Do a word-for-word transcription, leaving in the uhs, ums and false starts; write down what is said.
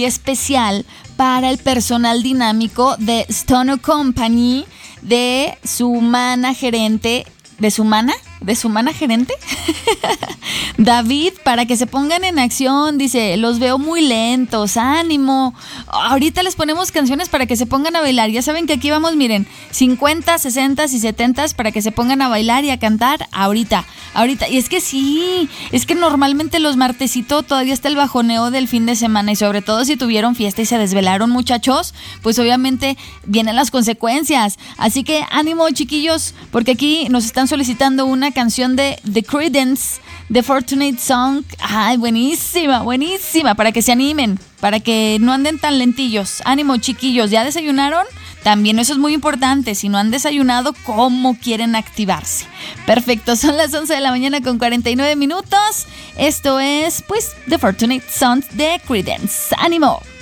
muy especial para el personal dinámico de Stone Company, de su mana gerente, de su mana, de su mana gerente, David, para que se pongan en acción. Dice, los veo muy lentos, ánimo. Ahorita les ponemos canciones para que se pongan a bailar. Ya saben que aquí vamos, miren, cincuenta, sesenta y setenta para que se pongan a bailar y a cantar ahorita, ahorita. Y es que sí, es que normalmente los martesito todavía está el bajoneo del fin de semana, y sobre todo si tuvieron fiesta y se desvelaron, muchachos, pues obviamente vienen las consecuencias. Así que ánimo, chiquillos, porque aquí nos están solicitando una canción de The Creedence, The Fortunate Song. Ay, buenísima, buenísima, para que se animen, para que no anden tan lentillos. Ánimo, chiquillos, ¿ya desayunaron? También eso es muy importante. Si no han desayunado, ¿cómo quieren activarse? Perfecto, son las once de la mañana con cuarenta y nueve minutos. Esto es, pues, The Fortunate Song de Creedence. ¡Ánimo!